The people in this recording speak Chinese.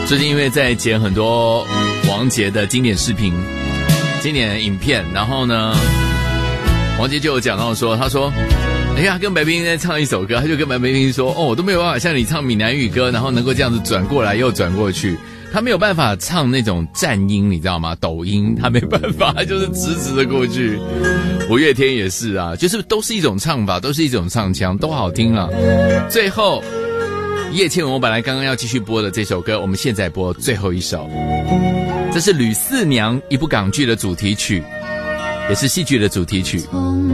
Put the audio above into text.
最近因为在剪很多王杰的经典视频、经典影片，然后呢，王杰就有讲到说，他说，哎呀，跟白冰冰在唱一首歌，他就跟白冰冰说，我都没有办法像你唱闽南语歌，然后能够这样子转过来又转过去。他没有办法唱那种战音，你知道吗？抖音他没办法，他就是直直的过去。五月天也是啊，就是都是一种唱法，都是一种唱腔，都好听了。最后叶倩文，我本来刚刚要继续播的这首歌，我们现在播最后一首。这是《吕四娘》一部港剧的主题曲，也是戏剧的主题曲。